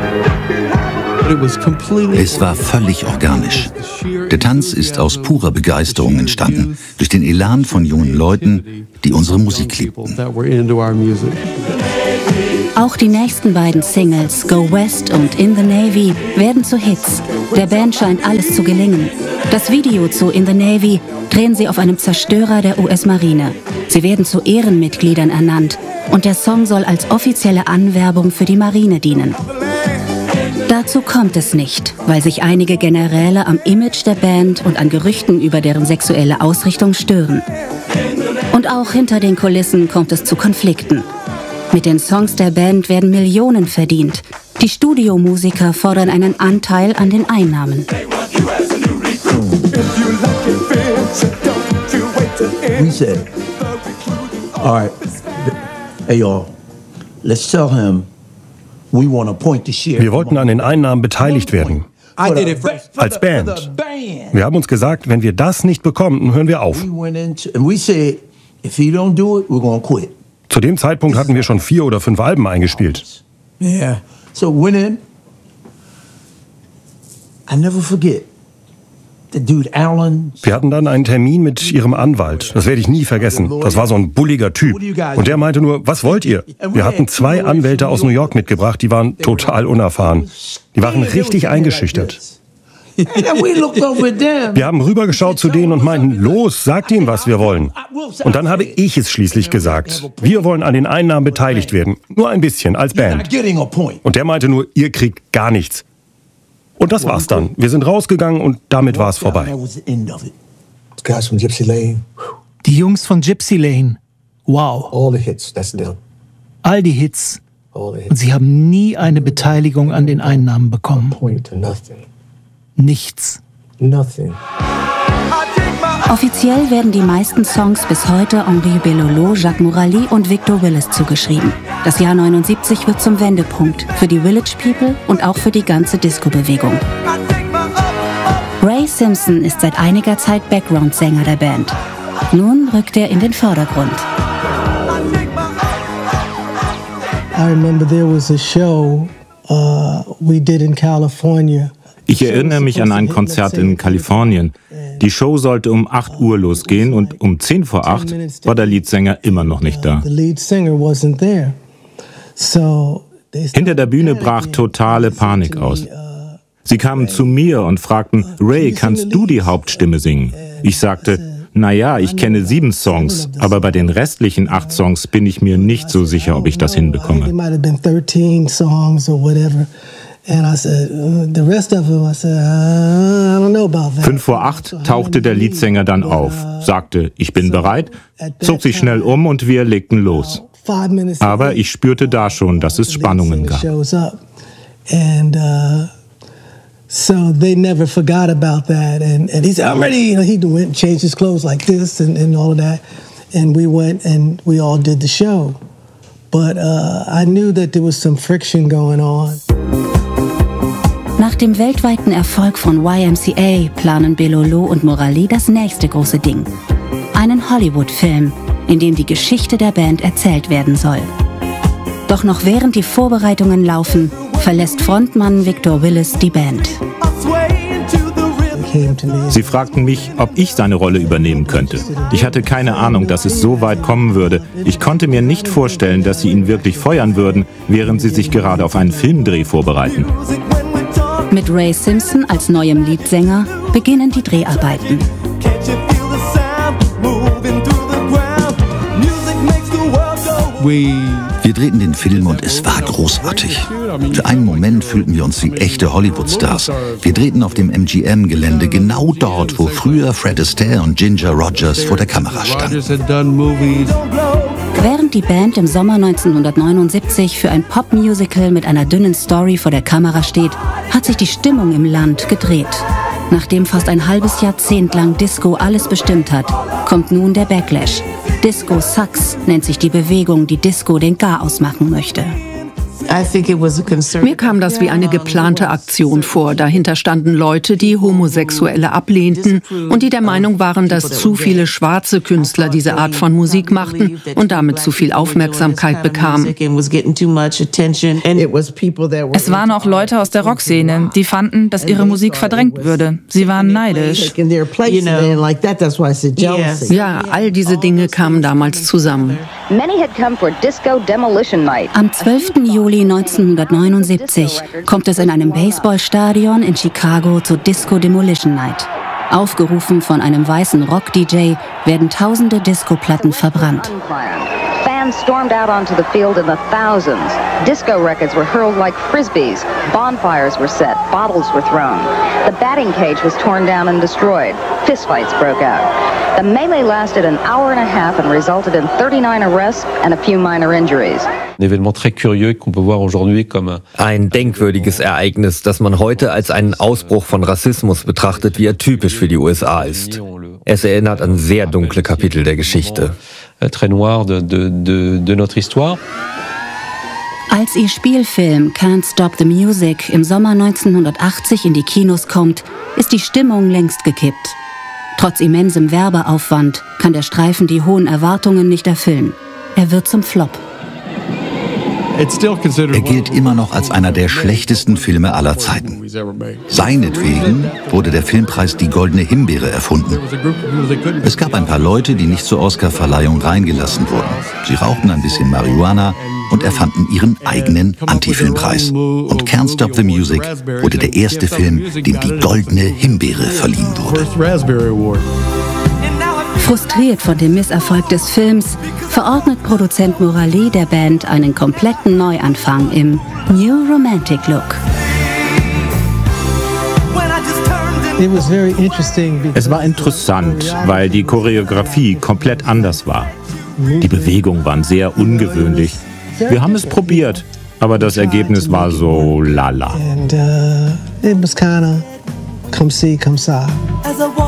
Es war völlig organisch. Der Tanz ist aus purer Begeisterung entstanden, durch den Elan von jungen Leuten, die unsere Musik liebten. Auch die nächsten beiden Singles, Go West und In the Navy, werden zu Hits. Der Band scheint alles zu gelingen. Das Video zu In the Navy drehen sie auf einem Zerstörer der US-Marine. Sie werden zu Ehrenmitgliedern ernannt und der Song soll als offizielle Anwerbung für die Marine dienen. Dazu kommt es nicht, weil sich einige Generäle am Image der Band und an Gerüchten über deren sexuelle Ausrichtung stören. Und auch hinter den Kulissen kommt es zu Konflikten. Mit den Songs der Band werden Millionen verdient. Die Studiomusiker fordern einen Anteil an den Einnahmen. We said, all right, hey y'all, let's tell him we want a point to share. Wir wollten an den Einnahmen beteiligt werden. Als Band. Wir haben uns gesagt, wenn wir das nicht bekommen, hören wir auf. Zu dem Zeitpunkt hatten wir schon 4 oder 5 Alben eingespielt. Yeah. So winning, I never forget. Wir hatten dann einen Termin mit ihrem Anwalt. Das werde ich nie vergessen. Das war so ein bulliger Typ. Und der meinte nur, was wollt ihr? Wir hatten 2 Anwälte aus New York mitgebracht, die waren total unerfahren. Die waren richtig eingeschüchtert. Wir haben rübergeschaut zu denen und meinten, los, sagt ihm, was wir wollen. Und dann habe ich es schließlich gesagt. Wir wollen an den Einnahmen beteiligt werden. Nur ein bisschen, als Band. Und der meinte nur, ihr kriegt gar nichts. Und das war's dann. Wir sind rausgegangen und damit war es vorbei. Die Jungs von Gypsy Lane. Wow. All die Hits. Und sie haben nie eine Beteiligung an den Einnahmen bekommen. Nichts. Offiziell werden die meisten Songs bis heute Henri Belolo, Jacques Morali und Victor Willis zugeschrieben. Das Jahr 79 wird zum Wendepunkt für die Village People und auch für die ganze Disco-Bewegung. Ray Simpson ist seit einiger Zeit Background-Sänger der Band. Nun rückt er in den Vordergrund. I remember there was a show we did in California. Ich erinnere mich an ein Konzert in Kalifornien. Die Show sollte um 8 Uhr losgehen und um 10 vor 8 war der Leadsänger immer noch nicht da. Hinter der Bühne brach totale Panik aus. Sie kamen zu mir und fragten, Ray, kannst du die Hauptstimme singen? Ich sagte, naja, ich kenne 7 Songs, aber bei den restlichen 8 Songs bin ich mir nicht so sicher, ob ich das hinbekomme. 5 vor 8 tauchte der Leadsänger dann auf, sagte, ich bin bereit, zog sich schnell um und wir legten los. Aber ich spürte da schon, dass es Spannungen gab. So they never forgot about that, and he said, "I'm ready." You know, he went and changed his clothes like this and all of that, and we went and we all did the show. But I knew that there was some friction going on. Nach dem weltweiten Erfolg von YMCA planen Belolo und Morali das nächste große Ding. Einen Hollywood-Film, in dem die Geschichte der Band erzählt werden soll. Doch noch während die Vorbereitungen laufen, verlässt Frontmann Victor Willis die Band. Sie fragten mich, ob ich seine Rolle übernehmen könnte. Ich hatte keine Ahnung, dass es so weit kommen würde. Ich konnte mir nicht vorstellen, dass sie ihn wirklich feuern würden, während sie sich gerade auf einen Filmdreh vorbereiten. Mit Ray Simpson als neuem Leadsänger beginnen die Dreharbeiten. Wir drehten den Film und es war großartig. Für einen Moment fühlten wir uns wie echte Hollywood-Stars. Wir drehten auf dem MGM-Gelände, genau dort, wo früher Fred Astaire und Ginger Rogers vor der Kamera standen. Während die Band im Sommer 1979 für ein Pop-Musical mit einer dünnen Story vor der Kamera steht, hat sich die Stimmung im Land gedreht. Nachdem fast ein halbes Jahrzehnt lang Disco alles bestimmt hat, kommt nun der Backlash. Disco Sucks nennt sich die Bewegung, die Disco den Garaus machen möchte. Mir kam das wie eine geplante Aktion vor. Dahinter standen Leute, die Homosexuelle ablehnten und die der Meinung waren, dass zu viele schwarze Künstler diese Art von Musik machten und damit zu viel Aufmerksamkeit bekamen. Es waren auch Leute aus der Rockszene, die fanden, dass ihre Musik verdrängt würde. Sie waren neidisch. Ja, all diese Dinge kamen damals zusammen. Am 12. Juli 1979 kommt es in einem Baseballstadion in Chicago zur Disco Demolition Night. Aufgerufen von einem weißen Rock-DJ werden tausende Disco-Platten verbrannt. Fans stormed out onto the field in the thousands. Disco records were hurled like frisbees. Bonfires were set. Bottles were thrown. The batting cage was torn down and destroyed. Fistfights broke out. The melee lasted an hour and a half and resulted in 39 arrests and a few minor injuries. Ein denkwürdiges Ereignis, das man heute als einen Ausbruch von Rassismus betrachtet, wie er typisch für die USA ist. Es erinnert an sehr dunkle Kapitel der Geschichte. Als ihr Spielfilm Can't Stop the Music im Sommer 1980 in die Kinos kommt, ist die Stimmung längst gekippt. Trotz immensem Werbeaufwand kann der Streifen die hohen Erwartungen nicht erfüllen. Er wird zum Flop. Er gilt immer noch als einer der schlechtesten Filme aller Zeiten. Seinetwegen wurde der Filmpreis die Goldene Himbeere erfunden. Es gab ein paar Leute, die nicht zur Oscarverleihung reingelassen wurden. Sie rauchten ein bisschen Marihuana und erfanden ihren eigenen Antifilmpreis. Und Can't Stop the Music wurde der erste Film, dem die Goldene Himbeere verliehen wurde. Frustriert von dem Misserfolg des Films verordnet Produzent Morali der Band einen kompletten Neuanfang im New Romantic Look. Es war interessant, weil die Choreografie komplett anders war. Die Bewegungen waren sehr ungewöhnlich. Wir haben es probiert, aber das Ergebnis war so lala. It was kind of come see, come saw.